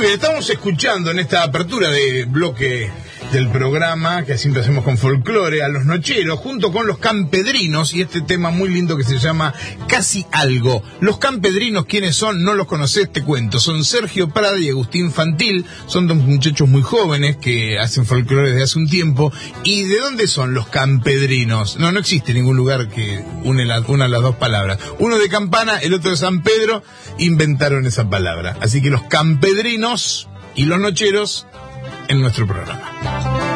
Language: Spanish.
bien, estamos escuchando en esta apertura de bloque del programa, que siempre hacemos con folclore, a Los Nocheros, junto con Los Campedrinos, y este tema muy lindo que se llama Casi Algo. Los Campedrinos, ¿quiénes son? No los conocés, te cuento. Son Sergio Prada y Agustín Fantil, son dos muchachos muy jóvenes que hacen folclore desde hace un tiempo. ¿Y de dónde son los Campedrinos? No existe ningún lugar que una las dos palabras. Uno de Campana, el otro de San Pedro, inventaron esa palabra. Así que los Campedrinos y Los Nocheros en nuestro programa.